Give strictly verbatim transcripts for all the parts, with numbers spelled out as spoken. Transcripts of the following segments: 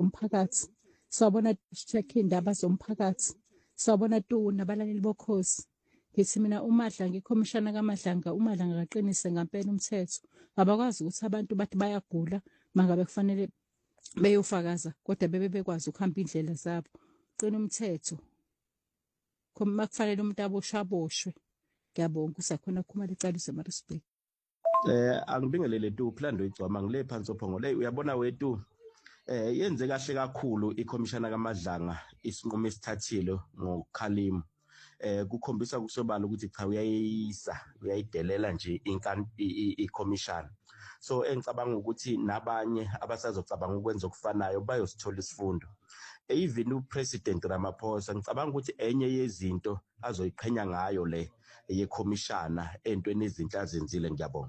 omphakathi. Sawubona check indaba zomphakathi. Sawubona tu nabalaleli bokhozi. Ngithi mina uMadlanga ikhomishana kaMadlanga uMadlanga akaqinise ngempela umthetho. Abakwazi ukuthi abantu bathi bayagula mangabe kufanele beyofakaza kodwa bebe bekwazi ukuhamba indlela zabo. Qina umthetho. Kuma kufanele umuntu aboshwe aboshwe. Ngiyabonga usakhona khuma lecalise Maritzburg. Eh angibingelele tu Philando igcoma ngile phansi ophongo le uyabona wethu eh yenze kahle kakhulu ikhomishana kaMadlanga isinqumo esithathile ngokhalimo eh kukhombisa kusobala ukuthi cha uyayisa uyayidelela nje ikhomishana. So engicabanga ukuthi nabanye abasazocabanga ukwenza okufanayo bayosithola isifundo. Even uPresident Ramaphosa ngicabanga ukuthi enye yezinto azoyiqhenya ngayo le yekhomishana entweni ezinhle azenzile. Ngiyabonga.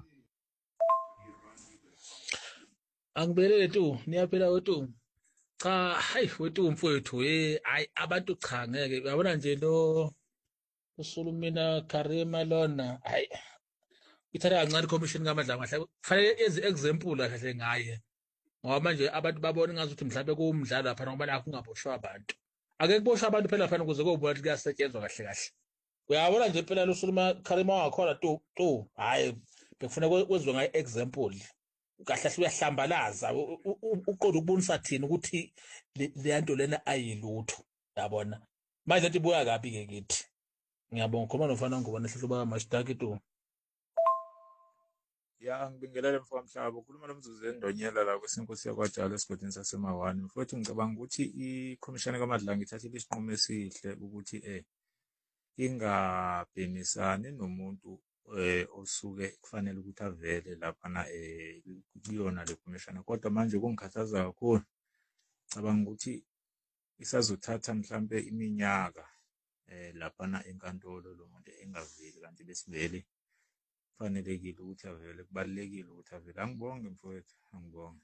Angibelele tu niyaphela wethu cha hayi wethu mfowethu eh hayi abantu cha ngeke uyabona nje lo uSulumina Karima lona hayi ithatha kancane commission kaMadlanga mhla kufanele yenze example kahle ngaye ngoba manje abantu babona ngazuthi mhlawumbe kuumdlalo lapha ngoba la kungaboshwa abantu ake kuboshwa abantu phela lapha ukuze kubona ukuthi kuyasetshenzwa kahle kahle. Uyabona nje phela lo Sulumina Karima wakhona tu tu hayi bekufuna kwenziwe ngaye example. Kahle uyahlambalaza uqondo ukubonisa thina ukuthi le nto lena ayilutho yabona manje lento ibuya kabi ke kithi. Ngiyabonga khoma nofana ngubona hlahlo ba Mashtaki tu. Ya ngibingelele mfowethu Mhlaba ukhuluma nomzuzu endonyela la kwesinkosi yakwaJala esigodini sasemawani. Mfowethu ngicabanga ukuthi ikhomishana kaMadlanga ithathile isinqumo esihle ukuthi eh ingabhenisani nomuntu eh osuke kufanele ukuthi avele lapha na eh kuyona le commission kodwa manje kungikhathaza kakhulu. Cabanga ukuthi isazothatha mhlambe iminyaka eh lapha na enkantolo lo muntu engaveli kanti besivele kufanelekile ukuthi avele kubalekile ukuthi avele. Angibonge mfowethu angibonge.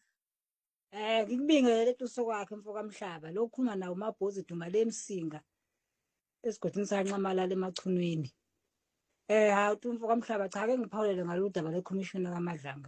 Eh ngikubingelele tuso kwakhe mfoka Mhlaba lokhuluma nawo uMabhozi Duma lemsinga esigodini sanqamalala emachunweni. Eh ha uTumfo kaMhlaba cha ke ngiphawulele ngaludaba leCommissioner kaMadlanga.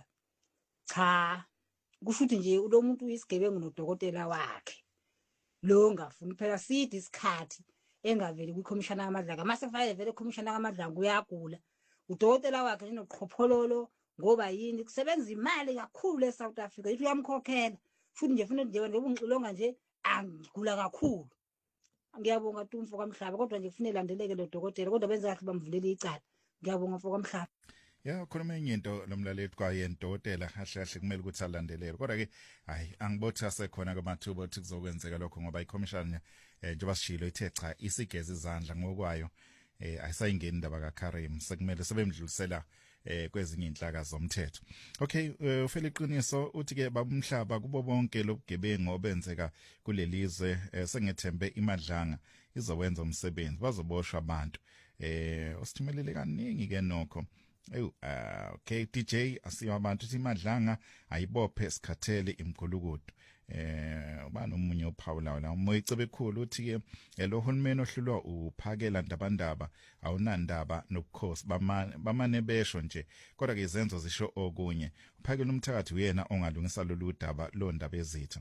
Cha kusho ukuthi nje lo muntu uyisigebengu nodokotela wakhe. Lo ngafuni phela sithi isikhathi engaveli kwiCommissioner kaMadlanga. Mase kufanele vele iCommissioner kaMadlanga uyagula. Udokotela wakhe ninoqhophololo ngoba yini kusebenza imali kakhulu eSouth Africa. Ithi uyamkhokhela. Futhi nje ufuna nje ubungxilonga nje angigula kakhulu. Ngiyabonga Tumfo kaMhlaba kodwa nje kufanele landeleke lo dokotela kodwa benza kahle bamvulele icala. Ngiyabonga mfo kaMhlaba. Yeah khona enye into lomlaleli kwaye udokotela kahle kahle kumele ukuthi alandelele kodwa ke hayi angibothi asekhona kwamathuba ukuthi kuzokwenzeka lokho ngoba iCommission eh njengoba sishilo ithe cha isigeza izandla ngokwayo eh ayisayingeni indaba kaKarim sekumele sebemdlulisela eh kwezinye inhlaka zomthetho. Okay ufele iqiniso uthi ke babumhlaba kubo bonke lobugebengu obenzeka kulelizwe sengethembe iMadlanga izowenza umsebenzi bazoboshwa abantu eh usithumelele kaningi ke nokho. Eyu okay D J asiwa abantu uthi iMadlanga ayibophe sikhathele imgulukudu. Eh ubani omunye uPaula la umoyicebe ekhulu uthi ke lo hulumeni ohlulwa uphakela ndabandaba awunandaba nobukhosi bamane besho nje kodwa ke izenzo zisho okunye uphakela umthakathi uyena ongalungisa lolu daba lo ndaba ezitha.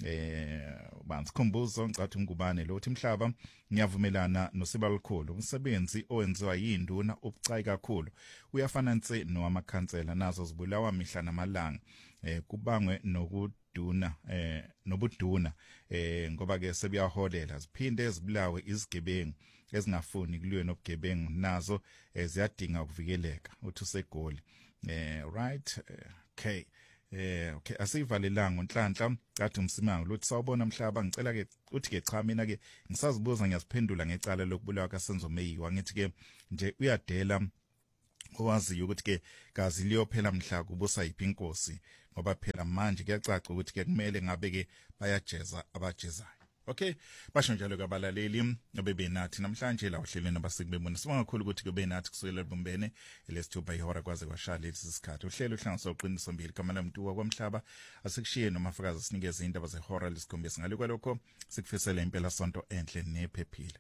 Eh bansikhumbuzo ngicathi ngubane lo uthi Mhlaba ngiyavumelana noSibalikhulu umsebenzi owenziwa yinduna ubucayi kakhulu uyafana nse nowamakhansela nazo zibulawa mihla namalanga eh kubangwe nokuduna eh nobuduna eh ngoba ke sebuyaholela ziphinde zibulawe izigebengu ezingafuni kulwe nobugebengu nazo ziyadinga ukuvikeleka uthi usegoli eh right okay Eh okay asivalelanga uNhlanhla kathi umsimango luthi sawubona Mhlaba ngicela ke uthi ke cha mina ke ngisazibuza ngiyaziphendula ngecala lokubulawa kaSenzo Meyiwa ngithi ke nje uyadela owaziyo ukuthi ke kazi liyophela mhla kubusa yiphi inkosi ngoba phela manje kuyacaca ukuthi ke kumele ngabe ke bayajeza abajezayo. Okay basho njalo kabalaleli obebe nathi namhlanje la uhlelweni nabasiki bebona sibonga kakhulu ukuthi kube nathi kusukela ebumbene lesithupha ihora kwaze kwashaya lesi sikhathi uhlelo uhlanganisa uqiniso mbili kamala mntu kwaMhlaba asikushiye nomafakazi sinikeze indaba zehora lesikhombisa ngale kwalokho sikufisela impela sonto enhle nephephile.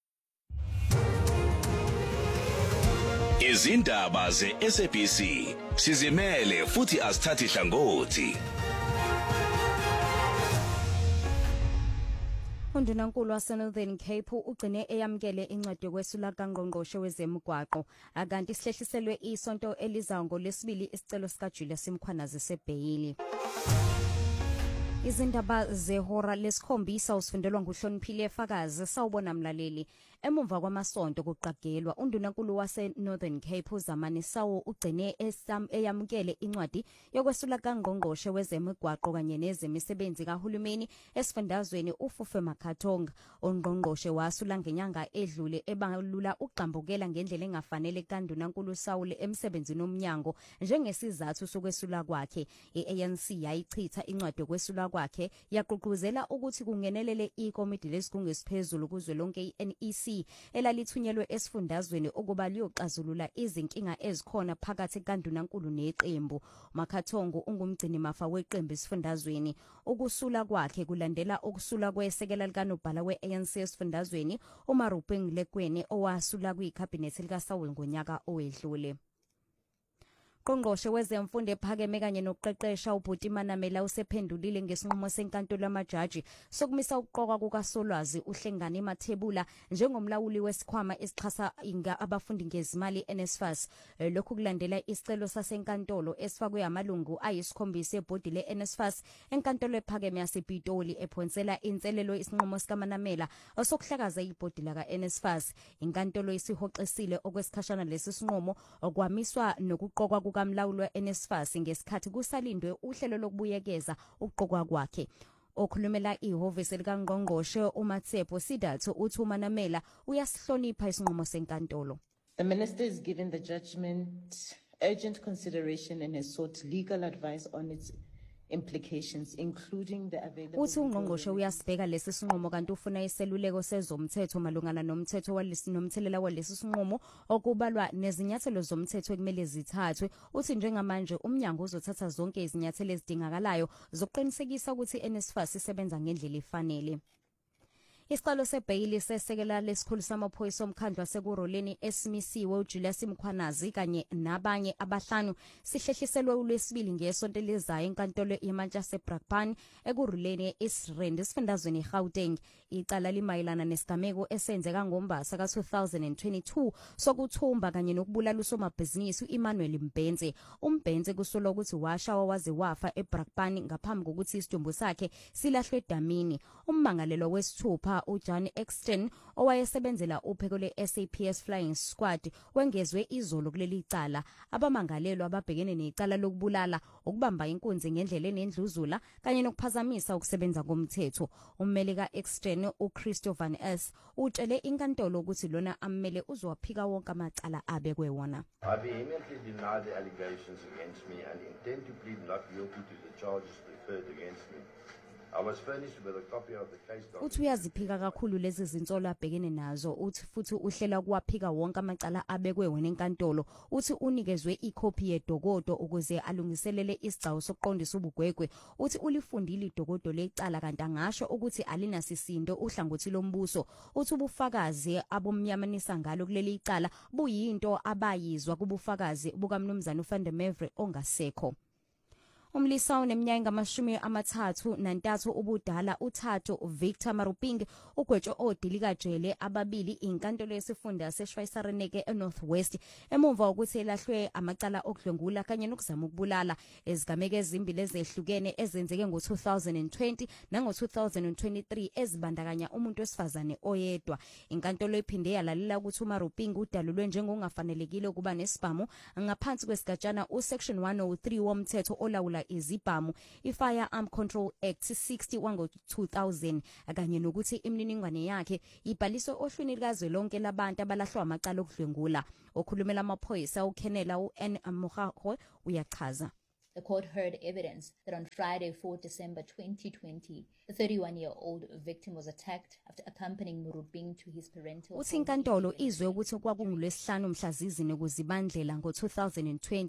Izindaba ze-S A B C sizimele futhi asithathi hlangothi. Undunankulu waseNorthern Cape ugcine eyamkele incwadi yokwesula kaNgqongqoshe wezemigwaqo akanti isihlehliselwe isonto elizayo ngolesibili isicelo sika Julius Mkhwanazi sebhayili. Izindaba zehora lesikhombisa usifundelwa nguHloniphile Fakazi sawubona mlaleli. Emumva kwamasonto kuqagelwa undunankulu waseNorthern Cape uZamani Sawo ugcine eyamukele incwadi yokwesula kaNgqongqoshe wezemigwaqo kanye nezemisebenzi kahulumeni esifundazweni uFufe Makhathonga. Ongqongqoshe wasula ngenyanga edlule ebalula uqhambukela ngendlela engafanele kaNdunankulu Sawule emsebenzini omnyango njengesizathu sokwesula kwakhe. I-A N C yayichitha incwadi yokwesula kwakhe yaqhuquzela ukuthi kungenelele ikomiti lesigungu esiphezulu kuzwelonke i-N E C elalithunyelwe esifundazweni ukuba liyoxazulula izinkinga ezikhona phakathi kaNdunankulu neqembu. Makhathongo ungumgcini mafa weqembu esifundazweni. Ukusula kwakhe kulandela ukusula kwesekela likanobhala we-A N C esifundazweni uMarupeng Lekweni owasula kwiKhabhinethi likaSawule ngonyaka owedlule. Ungqongqoshe wezemfundo ephakeme kanye nokuqeqesha uBhuti Manamela usephendulile ngesinqumo senkantolo yamajaji sokumisa ukuqoka kukaSolwazi uhlengani emathebula njengomlawuli wesikhwama esixhasa abafundi ngezimali NSFAS. Lokhu kulandela isicelo sasenkantolo esifakwe amalungu ayisikhombisa ebhodi leNSFAS enkantolo ephakeme yasePitoli ephonsela inselelo isinqumo sikaManamela osokuhlakaza ibhodi laka NSFAS. Inkantolo isihoxisile okwesikhashana lesi sinqumo okwamiswa nokuqoka kukamlawuli weNSFAS ngesikhathi kusalindwe uhlelo lokubuyekeza ukuqokwa kwakhe. Okhulumela ihhovisi likaNgqongqoshe uMatsepho Sidatho uthi uManamela uyasihlonipha isinqumo senkantolo. The minister is given the judgment urgent consideration and has sought legal advice on its implications including the available. Uthi ungqongqoshe uyasibheka lesi sinqumo kanti ufuna iseluleko sezomthetho malungana nomthetho walesi nomthelela walesi sinqumo okubalwa nezinyathelo zomthetho ekumele zithathwe. Uthi njengamanje umnyango uzothatha zonke izinyathelo ezidingakalayo zokuqinisekisa ukuthi NSFAS isebenza ngendlela efanele. Isicelo sebhayili sesekela lesikhulu samaphoyisa omkhandlu wasekuroleni esimisiwe uJulius Mkhwanazi kanye nabanye abahlanu sihlehliselwe ulwesibili ngesonto elizayo enkantolo yeManchester Brakpan ekuroleni eSrand esifundazweni eGauteng. Icala limayelana nesigameko esenzeka ngoMbasa ka two thousand twenty-two sokuthumba kanye nokubulala usomabhizinisi uEmmanuel Mbenze. uMbenze kusolwa ukuthi washawa waze wafa eBrakpan ngaphambi kokuthi isidumbu sakhe silahlwe edamini. Ummangalelwa wesithupha uJohn Exton owayesebenzela upheko le-S A P S Flying Squad wengezwe izolo kuleli icala. Abamangalelwa ababhekene necala lokubulala, ukubamba inkunzi ngendlela enendluzula kanye nokuphazamisa ukusebenza komthetho. Ummeli ka-Exton uChristopher S utshele inkantolo ukuthi lona ammele uzowaphika wonke amacala abekwe wona. I vehemently deny the allegations against me and intend to plead not guilty to the charges preferred against me. I was furnished with a copy of the case document. Uthi uyaziphika kakhulu lezi zinsolo abhekene nazo. Uthi futhi uhlela kuwaphika wonke amacala abekwe wena enkantolo. Uthi unikezwe ikopi yedokodo ukuze alungiselele isigcawu sokuqondisa ubugwegwe. Uthi ulifundile idokodo lecala kanti angasho ukuthi alinasisindo uhlangothi lombuso. Uthi ubufakazi abomnyamanisa ngalo kuleli icala buyinto abayizwa kubufakazi bukaMnumzana uFan der Merwe ongasekho. Umlisa oneminyaka engamashumi amathathu nantathu ubudala uThatho Victor Maruping ugwetshe odilika jele ababili inkantolo yesifunda seShwayisarheneke eNorthwest emumva ukuthi elahlwe amacala okudlwengula kanye nokuzama ukubulala. Ezigameke ezimbili ezehlukene ezenzeke ngo two thousand twenty nango two thousand twenty-three ezibandakanya umuntu wesifazane oyedwa. Inkantolo iphinde yalalela ukuthi uMaruping udalulwe njengongafanelekile ukuba nesibhamu ngaphansi kwesigajana usection one oh three womthetho olawula izibhamu iFirearm Control Act sixty wango two thousand kanye nokuthi imininingwane yakhe ibhaliswe ohlwini likazwelonke labantu abalahlwa amacala okudlwengula. Okhulumela amaphoyisa uKenela uN Mohahwe uyachaza. The court heard evidence that on Friday, fourth December twenty twenty, the thirty-one-year-old victim was attacked after accompanying Maruping to his parental home. Uthi inkantolo izwe ukuthi kwakungolwesihlanu mhla zizine kuzibandlela ngo two thousand twenty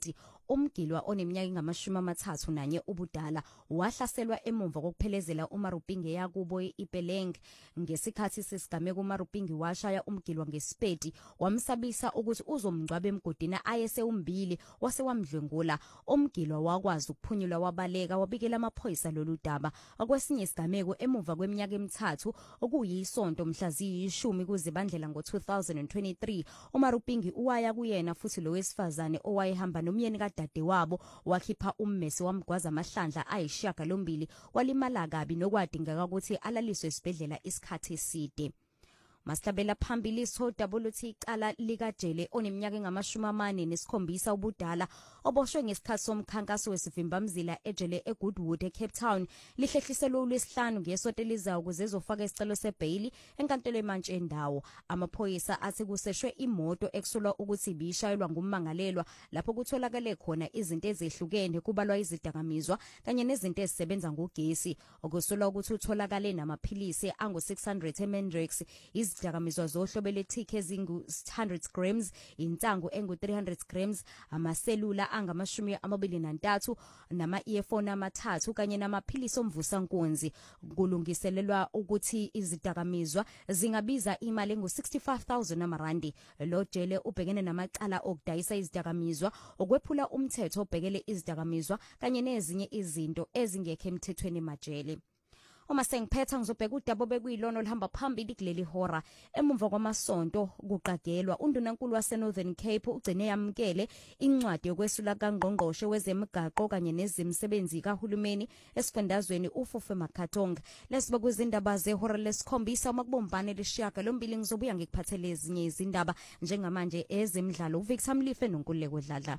umgilwa oneminyaka engamashumi amathathu nanye ubudala wahlaselwa emumva kokuphelezela uMarupingi yakubo iPeleng ngesikhathi sesigameko uMarupingi washaya umgilwa ngesipedi wamsabisa ukuthi uzomngcwabe emgodini ayese umbili wase wamdlwengula umgilwa wakwazi ukuphunyulwa wabaleka wabikela amaphoyisa lolu daba akwesinye isigameko emumva kweminyaka emithathu okuyisonto mhla ziyishumi kuzibandlela ngo-two thousand twenty-three uMarupingi uwaya kuyena futhi lo wesifazane owayehamba nomyeni kadade wabo wakhipha ummesi wamgwaza amahlandla ayishiyagalombili walimala kabi nokwadingeka ukuthi alaliswe esibhedlela isikhathi eside. Maslabela phambili so W T icala likajele oneminyaka engamashumi amane nesikhombisa ubudala oboshwe ngesikhathi somkhankaso wesivimbamzila ejele eGoodwood eCape Town lihlehliselwe uLwesihlanu ngesonto elizayo ukuze ezofaka isicelo sebail enkantolo emantshi endawo. Amaphoyisa athi kuseshwe imoto ekusolwa ukuthi ibishayelwa ngummangalelwa lapho kutholakale khona izinto ezehlukene kubalwa izidakamizwa kanye nezinto ezisebenza ngogesi okusolwa ukuthi utholakale namaphilisi angu six hundred Mendrex izidakamizwa zohlobo le-T K ezingu one hundred grams, insangu engu three hundred grams, amaselula angamashumi amabili nantathu, nama-earphone amathathu kanye namaphilisi omvusankunzi. Kulungiselelwa ukuthi izidakamizwa zingabiza imali engu sixty-five thousand amarandi. Lo jele ubhekene namacala okudayisa izidakamizwa, okwephula umthetho obhekele izidakamizwa kanye nezinye izinto ezingekho emthethweni majele. Uma sengiphetha ngizobheka udaba bekuyilona olihamba phambili kuleli hora emumva kwamasonto kuqagelwa undunankulu wase Northern Cape ugcine yamkele incwadi yokwesula kaNgqongqoshe wezemigaqo kanye nezemisebenzi kahulumeni esifundazweni uFufe Makatonga. Lesiba kwizindaba zehora lesikhombisa makubombane leshiyaka lombili ngizobuya ngikuphathele ezinye izindaba njengamanje ezemidlalo uVictor Mlife noNkululeko Dladla.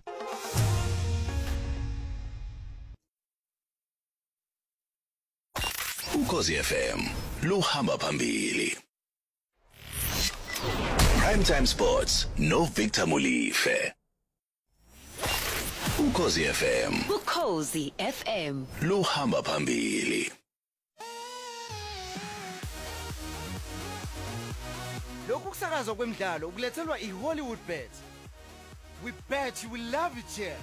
Ukhozi F M luhamba phambili. Primetime Sports no Victor Mulife. Ukhozi F M. Ukhozi F M luhamba phambili. Lokhu kusakazwa kwemidlalo ukulethelwa iHollywood Bet. We bet you will love it here.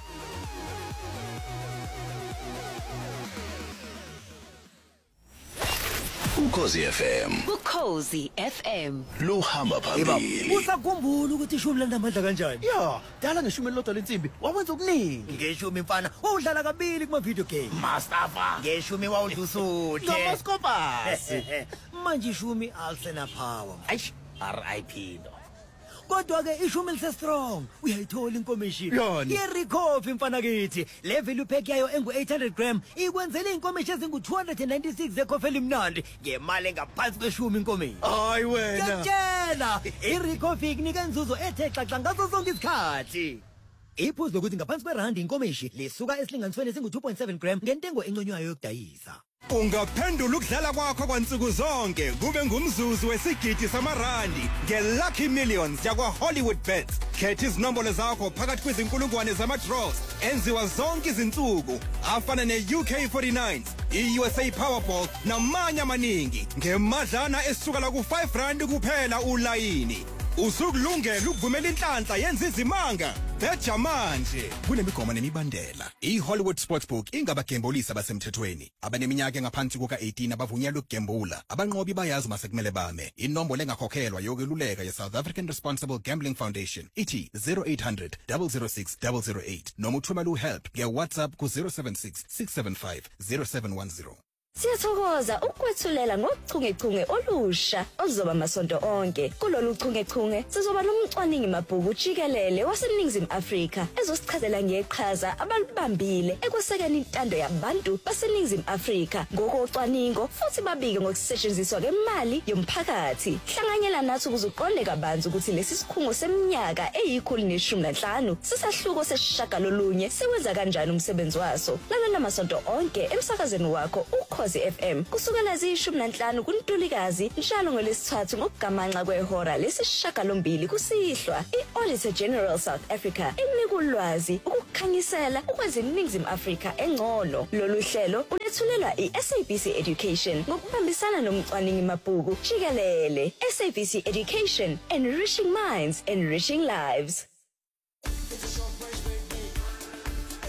Ukhozi F M. Ukhozi F M luhamba phambili. Usakhumbula ukuthi ishumi lanamandla kanjani? Ya, dala ngeshumi lodwa lensimbi wawenza okuningi. Ngeshumi mfana wawudlala kabili kuma video game. Mustafa, ngeshumi wawudusuthe. Nomascopas. Manje ishumi alisena power. Aish, R I P no. Kodwa ke ishumi lise strong uyayithola inkomishini ye-recovery mfana kithi le value pack yayo engu eight hundred gram ikwenzela inkomishi ezingu two hundred ninety-six zecoffee elimnandi ngemali engaphansi kweshumi inkomishi. Hayi wena ngiyatshela i-recovery inika inzuzo ethe xaxa ngaso sonke isikhathi. Iphuzu lokuthi ngaphansi kwerandi inkomishi lisuka esilinganisweni esingu two point seven gram ngentengo enconywayo yokudayisa. Ungaphendula ukudlala kwakho kwansuku zonke kube ngumzuzu wesigidi samarandi ngeLucky Millions yakwa Hollywood Bets. Khetha izinombolo zakho phakathi kwezinkulungwane zama-draws enziwa zonke izinsuku afana ne-U K forty-nines, i-U S A Powerball namanye amaningi ngemadlana esuka la ku-five rand kuphela ulayini. Usukulungela ukuvumela inhlanhla yenza izimanga. Betha manje kunemigomo nemibandela. iHollywood Sportsbook ingabagembulisi abasemthethweni abaneminyaka engaphansi kuka-eighteen abavunyelwe ukugembula. Abanqobi bayazi masekumele bame. Inombolo engakhokhelwa yokweluleka ye-South African Responsible Gambling Foundation ithi zero eight hundred, zero zero six, zero zero eight noma uthumela uhelp nge-WhatsApp ku zero seven six, six seven five, zero seven one zero. Siyathokoza ukwethulela ngochungechunge olusha ozoba amasonto onke. Kulolu chungechunge sizoba nomcwaningi mabhuku jikelele waseNingizimu Afrika ezosichazela ngeqhaza abalibambile ekwesekeni intando yabantu baseNingizimu Afrika ngokocwaningo futhi babike ngokusetshenziswa kwemali yomphakathi. Hlanganyela nathi ukuze uqonde kabanzi ukuthi lesi sikhungo seminyaka eyikhulu neshumi nanhlanu sisahluko sesishagalolunye siwenza kanjani umsebenzi waso. Lalela amasonto onke emsakazweni wakho ukho Ukhozi F M kusukela zishumi nanhlanu kuNtulikazi njalo ngolesithathu ngokugamanxa kwehora lesishagalombili kusihlwa. I-Auditor General South Africa inika ulwazi ukukhanyisela ukwenza iNingizimu Afrika engcono. Lolu hlelo ulethulelwa i-S A B C Education ngokubambisana nomcwaningi mabhuku jikelele. S A B C Education, enriching minds, enriching lives.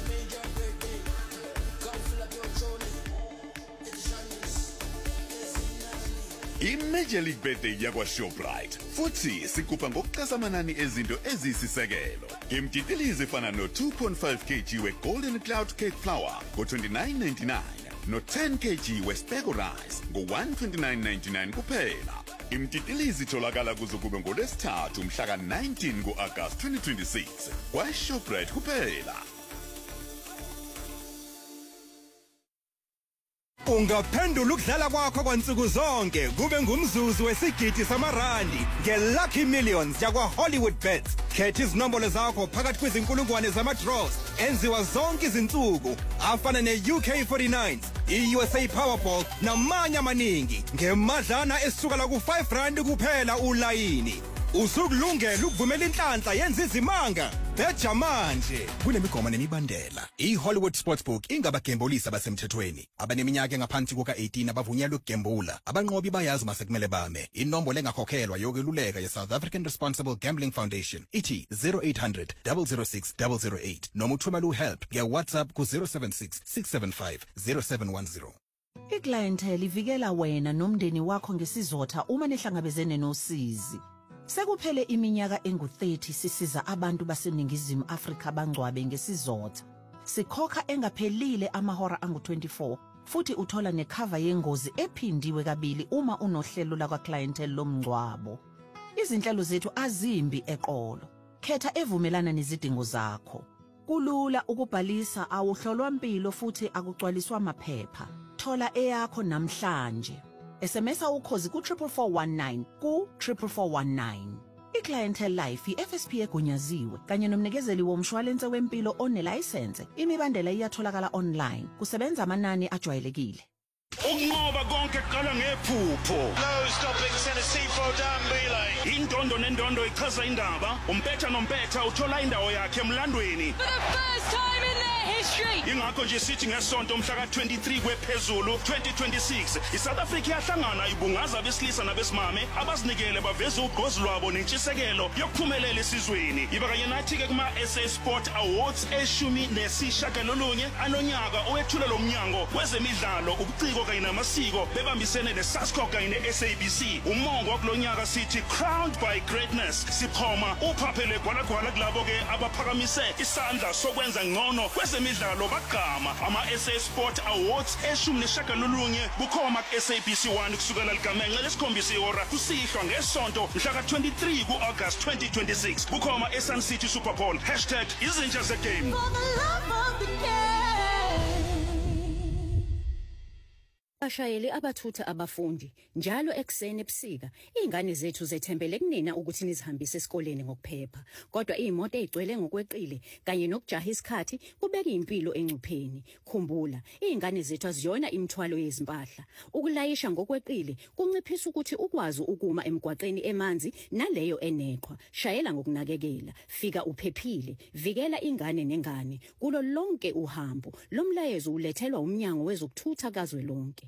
I-Major League Birthday yakwa Shoprite futhi sikupha ngokuxhasa amanani ezinto ezisisekelo. Imtitilizi efana no two point five kilograms we Golden Cloud Cake Flour go twenty-nine ninety-nine no ten kilograms we Spego Rice go one twenty-nine ninety-nine kuphela. Imtitilizi itholakala kuze kube ngolesithathu mhla ka nineteen ku-August twenty twenty-six kwa Shoprite kuphela. Ungaphendula ukudlala kwakho kwansuku zonke kube ngumzuzu wesigidi samarandi ngeLucky Millions yakwa Hollywood Bets. Khetha izinombolo zakho phakathi kwezinkulungwane zama-draws enziwa zonke izinsuku afana ne-U K forty-nine, i-U S A Powerball namanye amaningi ngemadlana esukela ku-five rand kuphela ulayini. Usukulungela ukuvumela inhlanhla yenza izimanga beja manje. Kunemigomo nemibandela. I-Hollywood Sportsbook ingabagembulisi abasemthethweni. Abaneminyaka engaphansi kuka-eighteen abavunyelwe ukugembula. Abanqobi bayazi masekumele bame. Inombolo engakhokhelwa yokweluleka ye-South African Responsible Gambling Foundation ithi zero eight hundred, zero zero six, zero zero eight noma uthumela uhelp nge-WhatsApp ku zero seven six, six seven five, zero seven one zero. Iclientele ivikela wena nomndeni wakho ngesizotha uma nihlangabezene nosizi. Sekuphele iminyaka engu thirty sisiza abantu baseningizimu Afrika bangcwabe ngesizotha. Sikhokha engaphelile amahora angu twenty-four futhi uthola necover yengozi ephindiwe kabili uma unohlelo lakwa clientele lomngcwabo. Izinhlelo zethu azimbi eqolo. Khetha evumelana nezidingo zakho. Kulula ukubhalisa awuhlolwa impilo futhi akucwaliswa amaphepha. Thola eyakho namhlanje. S M S ukhozi ku four four one nine ku four four one nine. I-Clientele Life i-F S P egunyaziwe kanye nomnikezeli womshwalense wempilo onelicense. Imibandela iyatholakala online. Kusebenza amanani ajwayelekile. Ukunqoba konke kuqala ngephupho. No stopping Tennessee Frodambile. Indondo nendondo ichaza indaba. Umpetha nompetha uthola indawo yakhe emlandweni. For the first time in their history. Ingakho nje sithi ngesonto mhla ka twenty-three kwephezulu twenty twenty-six iSouth Africa yahlangana ibungaza besilisa nabesimame abazinikele baveza ugqozi lwabo nentshisekelo yokuphumelela esizweni. Iba kanye nathi ke kuma S A Sport Awards eshumi nesishagalolunye anonyaka owethula lo mnyango wezemidlalo ubuciko kanye namasiko bebambisene neSASCO kanye ne-S A B C. Umongo wakulonyaka sithi Crowned by Greatness. Siphoma uphaphele gwalagwala kulabo ke abaphakamise isandla sokwenza ngcono kwezemidlalo bagqama ama-S A Sport Awards eshumi neshagalolunye bukhoma ku-S A B C one kusukela ligamengxe lesikhombisa ihora kusihlwa ngesonto mhla ka twenty-three ku-August twenty twenty-six bukhoma eSun City Super Bowl hashtag izinja zegame. Abashayeli abathutha abafundi njalo ekseni ebusika izingane zethu zethembele kunina ukuthi nizihambise esikoleni ngokuphepha kodwa izimoto ezigcwele ngokweqile kanye nokujaha isikhathi kubeka impilo engcupheni. Khumbula izingane zethu aziyona imithwalo yezimpahla. Ukulayisha ngokweqile kunciphisa ukuthi ukwazi ukuma emgwaqeni emanzi naleyo eneqhwa. Shayela ngokunakekela, fika uphephile, vikela ingane nengane kulo lonke uhambo. Lo mlayezo ulethelwa umnyango wezokuthutha kazwelonke.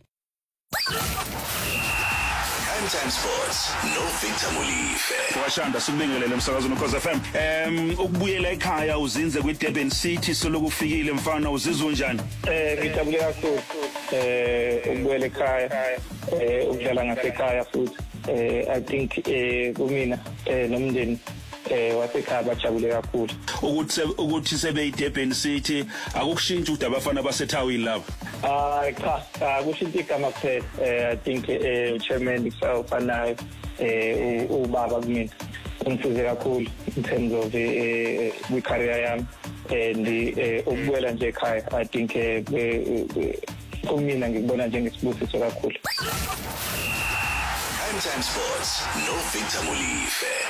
Time Sports no Victor Mulife. Washanda sibingelele umsakazo noKhosi F M. Em ukubuyela ekhaya uzinze kwiDurban City solokufikile mfana uzizwa njani? Eh ngijabule kakhulu. Eh ukubuyela ekhaya eh ukudlala ngasekhaya futhi. Eh I think eh kumina eh nomndeni eh wasekhaya bajabule kakhulu. Ukuthi ukuthi sebe iDurban City akukushintsha ukuthi abafana basethawini laba. Ah cha akushintsha igama kuphela. Eh I think eh chairman ufanayo eh ubaba kumina. Ungisize kakhulu in terms of eh we career yami and ukubuyela nje ekhaya I think kumina ngikubona njengesibusiso kakhulu. Time Sports no Victor Mulife.